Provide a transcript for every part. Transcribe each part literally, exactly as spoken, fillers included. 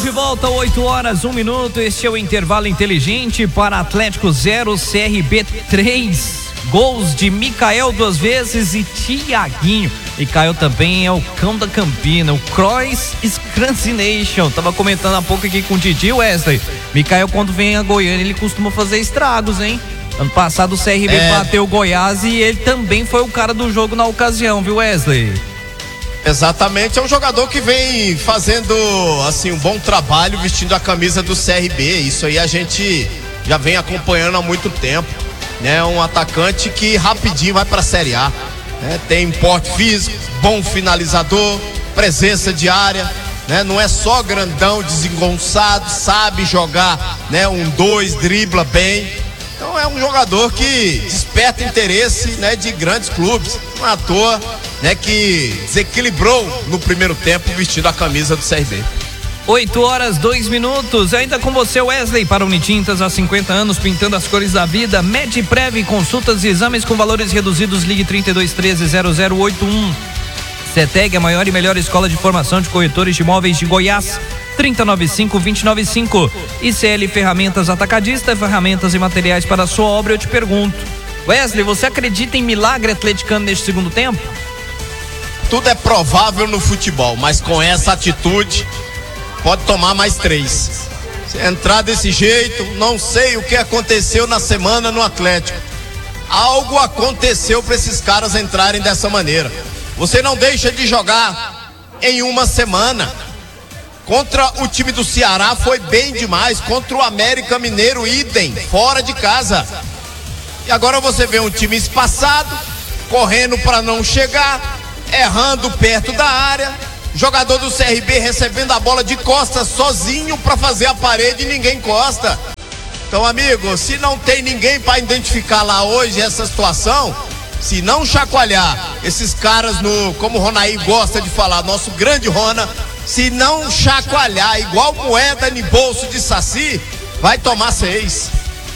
de volta, oito horas, um minuto. Este é o intervalo inteligente para Atlético zero, C R B três. Gols de Mikael duas vezes e Thiaguinho. Mikael também é o cão da Campina, o Cross Scrancination. Tava comentando há pouco aqui com o Didi Wesley. Mikael, quando vem a Goiânia, ele costuma fazer estragos, hein? Ano passado o C R B é. bateu o Goiás e ele também foi o cara do jogo na ocasião, viu, Wesley? Exatamente, é um jogador que vem fazendo assim um bom trabalho vestindo a camisa do C R B. Isso aí a gente já vem acompanhando há muito tempo, né? Um atacante que rapidinho vai para a Série A, né? Tem porte físico, bom finalizador, presença de área, né? Não é só grandão, desengonçado, sabe jogar, né? Um dois, dribla bem. Então é um jogador que desperta interesse, né, de grandes clubes. Não é à toa, né, que desequilibrou no primeiro tempo vestindo a camisa do C R B. oito horas, dois minutos. Ainda com você, Wesley, para Unitintas há cinquenta anos, pintando as cores da vida. Medprev, consultas e exames com valores reduzidos. Ligue trinta e dois, treze, zero zero oito um. CETEG, a maior e melhor escola de formação de corretores de imóveis de Goiás. trinta e nove cinco, vinte e nove cinco. I C L Ferramentas Atacadista, ferramentas e materiais para a sua obra. Eu te pergunto, Wesley, você acredita em milagre atleticano neste segundo tempo? Tudo é provável no futebol, mas com essa atitude pode tomar mais três. Se entrar desse jeito, não sei o que aconteceu na semana no Atlético. Algo aconteceu para esses caras entrarem dessa maneira. Você não deixa de jogar em uma semana. Contra o time do Ceará foi bem demais. Contra o América Mineiro, idem, fora de casa. E agora você vê um time espaçado, correndo para não chegar, errando perto da área. Jogador do C R B recebendo a bola de costas sozinho para fazer a parede e ninguém encosta. Então, amigo, se não tem ninguém para identificar lá hoje essa situação, se não chacoalhar esses caras no, como o Ronaí gosta de falar, nosso grande Rona, se não chacoalhar igual moeda no bolso de Saci, vai tomar seis.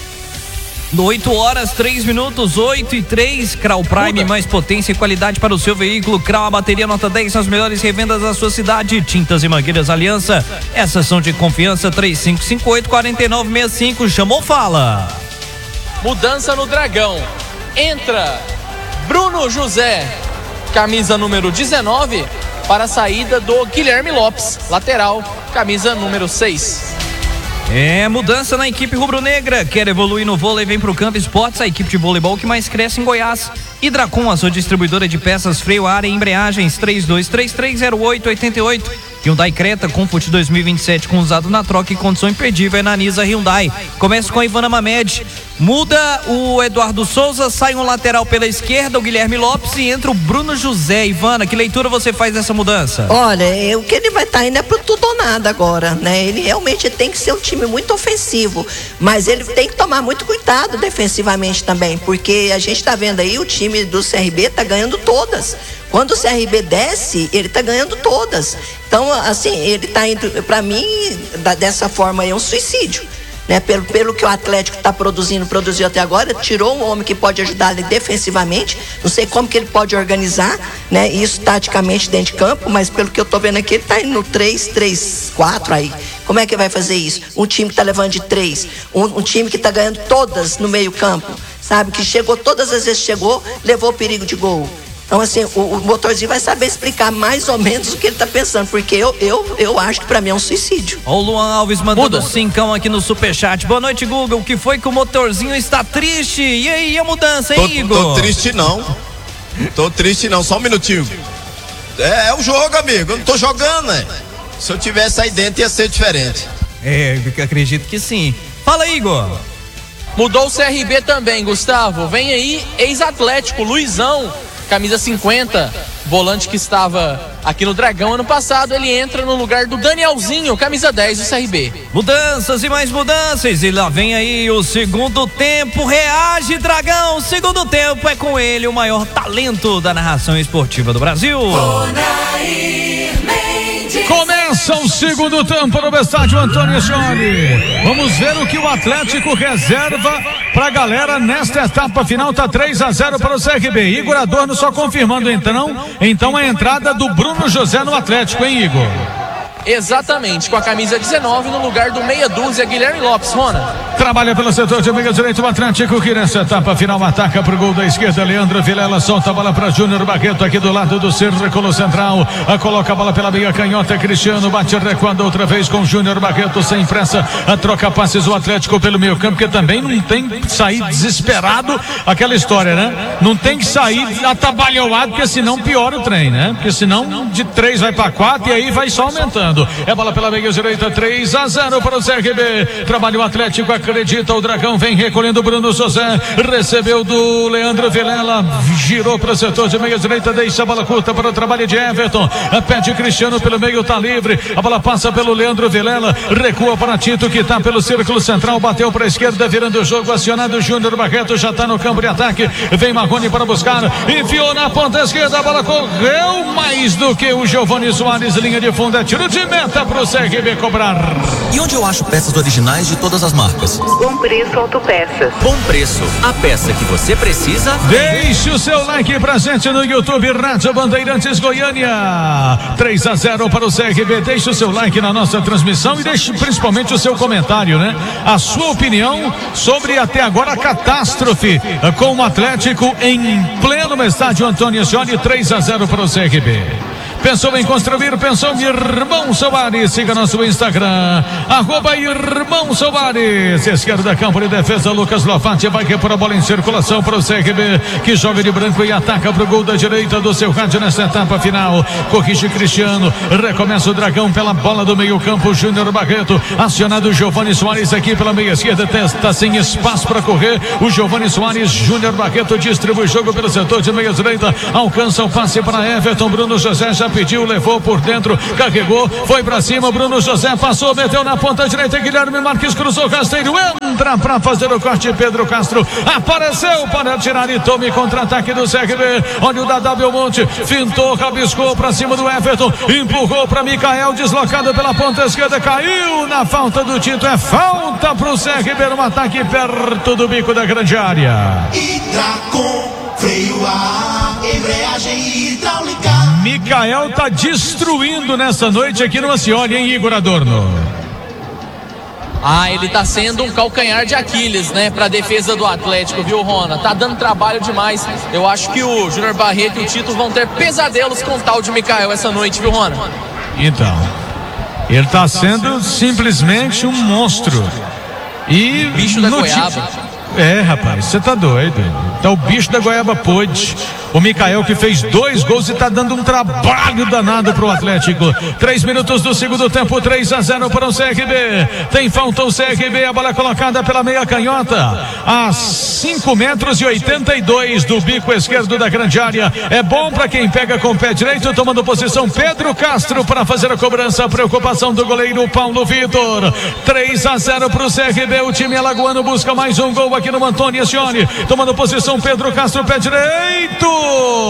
oito horas, três minutos, oito e três. Crau Prime, Muda. mais potência e qualidade para o seu veículo. Crau, a bateria nota dez, nas melhores revendas da sua cidade. Tintas e mangueiras Aliança, essas são de confiança. Três cinco cinco oito, quatro nove seis cinco. Chamou, fala. Mudança no Dragão. Entra Bruno José, camisa número dezenove, para a saída do Guilherme Lopes, lateral, camisa número seis. É, mudança na equipe rubro-negra. Quer evoluir no vôlei? Vem pro Campo Esportes, a equipe de voleibol que mais cresce em Goiás. Hidracom, a sua distribuidora de peças freio, ar e embreagens. Três dois três três, zero oito oito oito. Hyundai Creta Comfort dois mil e vinte e sete com usado na troca e condição imperdível é na Nisa Hyundai. Começa com a Ivana Mamed. Muda o Eduardo Souza, sai um lateral pela esquerda, o Guilherme Lopes, e entra o Bruno José. Ivana, que leitura você faz dessa mudança? Olha, o que ele vai estar tá indo é pro tudo ou nada agora, né? Ele realmente tem que ser um time muito ofensivo, mas ele tem que tomar muito cuidado defensivamente também, porque a gente tá vendo aí o time do C R B tá ganhando todas. Quando o C R B desce, ele tá ganhando todas. Então, assim, ele tá indo, pra mim, da, dessa forma aí, é um suicídio, né? Pelo, pelo que o Atlético tá produzindo, produziu até agora, tirou um homem que pode ajudar ele defensivamente. Não sei como que ele pode organizar, né? Isso taticamente dentro de campo, mas pelo que eu tô vendo aqui, ele tá indo no três três quatro aí. Como é que vai fazer isso? Um time que tá levando de três, um, um time que tá ganhando todas no meio campo, sabe? Que chegou, todas as vezes chegou, levou perigo de gol. Então, assim, o, o motorzinho vai saber explicar mais ou menos o que ele tá pensando, porque eu, eu, eu acho que pra mim é um suicídio. Ó, o Luan Alves mandando cincão aqui no superchat. Boa noite, Google. O que foi que o motorzinho está triste? E aí, a mudança, hein, tô, Igor? Tô triste não. Tô triste não, só um minutinho. É, é o jogo, amigo. Eu não tô jogando, né? Se eu tivesse aí dentro ia ser diferente. É, eu acredito que sim. Fala, Igor. Mudou o C R B também, Gustavo. Vem aí, ex-Atlético, Luizão, camisa cinquenta, volante que estava aqui no Dragão ano passado. Ele entra no lugar do Danielzinho, camisa dez do C R B. Mudanças e mais mudanças, e lá vem aí o segundo tempo. Reage, Dragão, segundo tempo é com ele, o maior talento da narração esportiva do Brasil. Começa o segundo tempo no estádio Antônio Scioli. Vamos ver o que o Atlético reserva pra galera nesta etapa final. Tá três a zero para o C R B. Igor Adorno só confirmando então, então a entrada do Bruno José no Atlético, hein, Igor? Exatamente, com a camisa dezenove no lugar do meia dúzia, Guilherme Lopes. Rona. Trabalha pelo setor de meia direito o Atlético, que nessa etapa final ataca pro gol da esquerda. Leandro Vilela solta a bola para Júnior Barreto aqui do lado do círculo central. A coloca a bola pela meia canhota. Cristiano bate recuando outra vez com Júnior Barreto sem pressa. A troca passes o Atlético pelo meio campo, que também não tem que sair desesperado. Aquela história, né? Não tem que sair atabalhoado, porque senão piora o trem, né? Porque senão de três vai para quatro e aí vai só aumentando. É bola pela meia direita, três a zero para o C R B. Trabalha o Atlético, acredita, o Dragão vem recolhendo Bruno José, recebeu do Leandro Vilela, girou para o setor de meia direita, deixa a bola curta para o trabalho de Everton, pede Cristiano pelo meio, tá livre, a bola passa pelo Leandro Vilela, recua para Tito, que tá pelo círculo central, bateu para a esquerda, virando o jogo, acionado Júnior Barreto, já tá no campo de ataque, vem Marrone para buscar, enfiou na ponta esquerda, a bola correu mais do que o Giovani Soares, linha de fundo, é tiro de meta para o C R B cobrar. E onde eu acho peças originais de todas as marcas? Bom Preço Autopeças. Bom Preço, a peça que você precisa. Deixe o seu like pra gente no YouTube, Rádio Bandeirantes Goiânia. três a zero para o C R B. Deixe o seu like na nossa transmissão e deixe principalmente o seu comentário, né? A sua opinião sobre até agora a catástrofe com o Atlético em pleno estádio Antônio Ascioli. Três a zero para o C R B. Pensou em construir? Pensou em Irmão Soares. Siga nosso Instagram, arroba Irmão Soares. Esquerda, campo de defesa, Lucas Lofatti vai repor a bola em circulação para o C R B, que joga de branco e ataca para o gol da direita do seu rádio nessa etapa final. Corrige Cristiano, recomeça o Dragão pela bola do meio campo, Júnior Barreto, acionado Giovani Soares aqui pela meia esquerda, está sem espaço para correr, o Giovani Soares, Júnior Barreto distribui o jogo pelo setor de meia direita, alcança o passe para Everton, Bruno José já pediu, levou por dentro, carregou, foi pra cima, Bruno José passou, meteu na ponta direita, Guilherme Marques cruzou, Rasteiro entra pra fazer o corte, Pedro Castro apareceu para tirar e tome contra-ataque do C R B, olha o Dadá Belmonte, fintou, rabiscou pra cima do Everton, empurrou pra Micael, deslocado pela ponta esquerda, caiu na falta do Tito, é falta pro C R B no ataque perto do bico da grande área. Hidracon, freio a embreagem hidráulica. Micael tá destruindo nessa noite aqui no Ascioli, hein, Igor Adorno? Ah, ele tá sendo um calcanhar de Aquiles, né, pra defesa do Atlético, viu, Rona? Tá dando trabalho demais. Eu acho que o Júnior Barreto e o Tito vão ter pesadelos com o tal de Micael essa noite, viu, Rona? Então, ele tá sendo simplesmente um monstro. E bicho da goiaba. É, rapaz, você tá doido. Tá o bicho da goiaba pôde. O Micael que fez dois gols e tá dando um trabalho danado pro Atlético. Três minutos do segundo tempo, três a zero para o C R B. Tem falta o C R B, a bola colocada pela meia canhota. A cinco metros e oitenta e dois do bico esquerdo da grande área. É bom para quem pega com o pé direito, tomando posição Pedro Castro para fazer a cobrança. A preocupação do goleiro Paulo Vitor. três a zero para o C R B. O time alagoano busca mais um gol aqui no Antônio Ascioli. Tomando posição Pedro Castro, pé direito.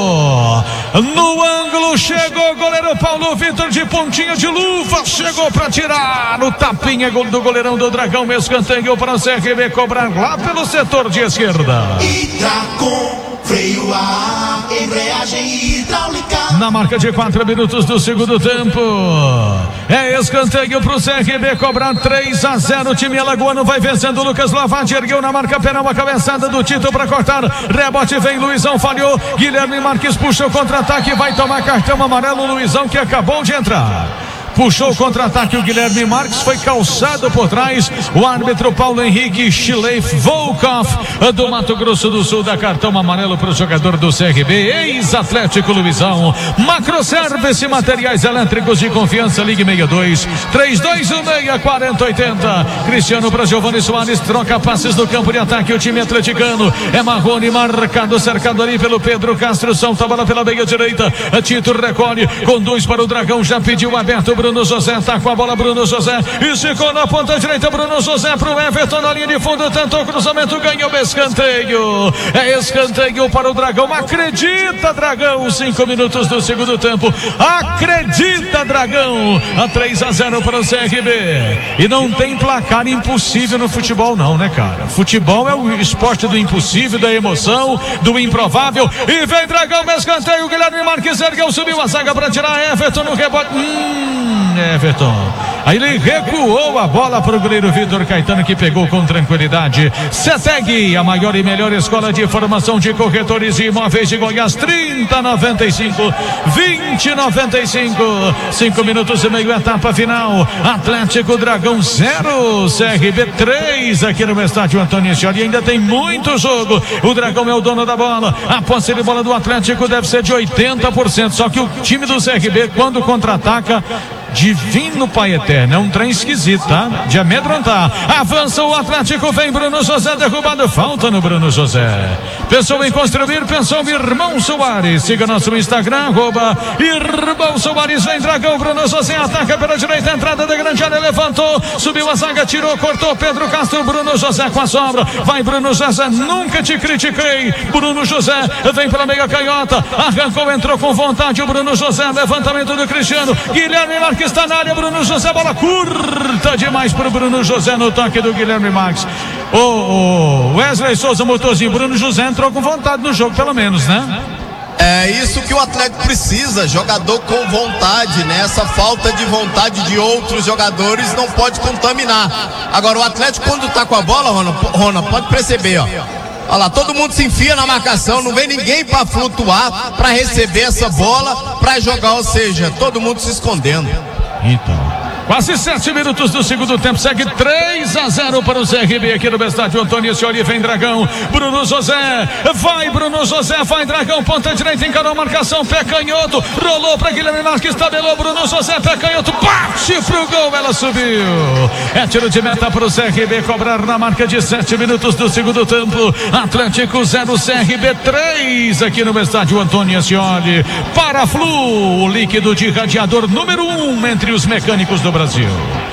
No ângulo chegou o goleiro Paulo Vitor de pontinha de luva, chegou para tirar no tapinha do goleirão do Dragão, escanteio para o C R B cobrar lá pelo setor de esquerda. Hidracon, freio a embreagem hidráulica. Na marca de quatro minutos do segundo tempo, é escanteio para o C R B cobrar. Três a zero, o time alagoano vai vencendo. Lucas Lofatti ergueu na marca penal, a cabeçada do Tito para cortar, rebote vem, Luizão falhou, Guilherme Marques puxa o contra-ataque, vai tomar cartão amarelo, Luizão que acabou de entrar. Puxou o contra-ataque o Guilherme Marques, foi calçado por trás. O árbitro Paulo Henrique Schleif Volkov do Mato Grosso do Sul dá cartão amarelo para o jogador do C R B, ex-Atlético Luizão. Macroservice, materiais elétricos de confiança, ligue sessenta e dois, três dois um seis, quatro zero oito zero. Cristiano para Giovani Soares, troca passes no campo de ataque, o time atleticano. É Marrone marcado, cercado ali pelo Pedro Castro, solta a bola pela meia direita. Tito recolhe, conduz para o Dragão, já pediu aberto. Bruno José tá com a bola, Bruno José esticou na ponta direita, Bruno José pro Everton na linha de fundo, tentou o cruzamento, ganhou o escanteio. É escanteio para o Dragão. Acredita, Dragão, cinco minutos do segundo tempo. Acredita, Dragão. A três a zero para o C R B. E não tem placar impossível no futebol não, né, cara? Futebol é o esporte do impossível, da emoção, do improvável. E vem Dragão, escanteio, Guilherme Marques ergueu, subiu a zaga para tirar, Everton no rebote. Hum Everton. Aí ele recuou a bola para o goleiro Vitor Caetano, que pegou com tranquilidade. CETEG, a maior e melhor escola de formação de corretores de imóveis de Goiás. Trinta noventa e cinco, vinte noventa e cinco. Cinco minutos e meio, etapa final. Atlético Dragão zero, C R B três aqui no estádio Antônio Scioli. Ainda tem muito jogo. O Dragão é o dono da bola. A posse de bola do Atlético deve ser de oitenta por cento. Só que o time do C R B, quando contra-ataca, divino Pai Eterno, é um trem esquisito, tá? De amedrontar. Avança o Atlético, vem Bruno José, derrubado, falta no Bruno José. Pensou em construir, pensou Irmão Soares. Siga nosso Instagram, arroba Irmão Soares, vem Dragão, Bruno José, ataca pela direita, entrada da grande área, levantou, subiu a zaga, tirou, cortou, Pedro Castro, Bruno José com a sobra, vai Bruno José, nunca te critiquei, Bruno José, vem pela meia canhota, arrancou, entrou com vontade o Bruno José, levantamento do Cristiano, Guilherme Marques está na área, Bruno José, bola curta demais para o Bruno José no toque do Guilherme Marques. O, o Wesley Souza, motorzinho, Bruno José entrou com vontade no jogo, pelo menos, né? É isso que o Atlético precisa, jogador com vontade, né? Essa falta de vontade de outros jogadores não pode contaminar. Agora o Atlético, quando tá com a bola, Rona, Rona pode perceber, ó. Olha lá, todo mundo se enfia na marcação, não vem ninguém para flutuar, para receber essa bola, para jogar, ou seja, todo mundo se escondendo. Então, quase sete minutos do segundo tempo, segue três a zero para o C R B aqui no estádio Antônio Scioli, vem Dragão, Bruno José, vai Bruno José, vai Dragão, ponta direita, encarou a marcação, pé canhoto, rolou para Guilherme Marques, tabelou Bruno José, pé canhoto, bate pro gol, ela subiu. É tiro de meta para o C R B cobrar na marca de sete minutos do segundo tempo. Atlético zero, C R B três aqui no estádio Antônio Scioli. Paraflu, o líquido de radiador número um entre os mecânicos do Brasil.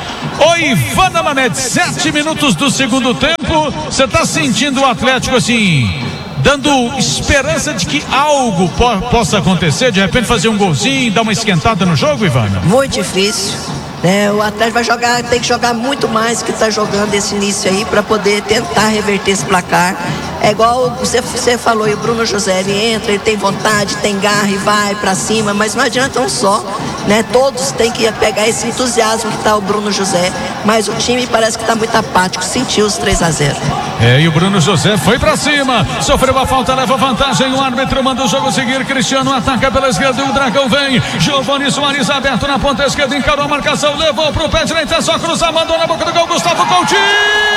Oi, Ivana Mamed, sete minutos do segundo tempo. Você está sentindo o Atlético assim, dando esperança de que algo po possa acontecer, de repente fazer um golzinho, dar uma esquentada no jogo, Ivana? Muito difícil, né? O Atlético vai jogar, tem que jogar muito mais que está jogando esse início aí para poder tentar reverter esse placar. É igual você, você falou, e o Bruno José, ele entra, ele tem vontade, tem garra e vai para cima, mas não adianta um só, né? Todos têm que pegar esse entusiasmo que tá o Bruno José, mas o time parece que tá muito apático, sentiu os três a zero. É, e o Bruno José foi pra cima, sofreu a falta, leva vantagem, o árbitro manda o jogo seguir, Cristiano ataca pela esquerda, o Dragão vem, Giovanni Soares aberto na ponta esquerda, encarou a marcação, levou pro pé direito, é só cruzar, mandou na boca do gol, Gustavo Coutinho!